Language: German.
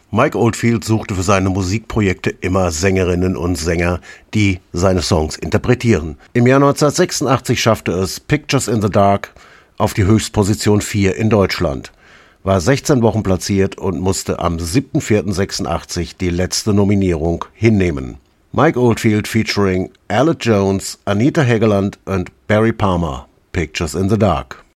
Mike Oldfield suchte für seine Musikprojekte immer Sängerinnen und Sänger, die seine Songs interpretieren. Im Jahr 1986 schaffte es Pictures in the Dark auf die Höchstposition 4 in Deutschland, war 16 Wochen platziert und musste am 7.4.86 die letzte Nominierung hinnehmen. Mike Oldfield featuring Aled Jones, Anita Hegeland und Barry Palmer, Pictures in the Dark.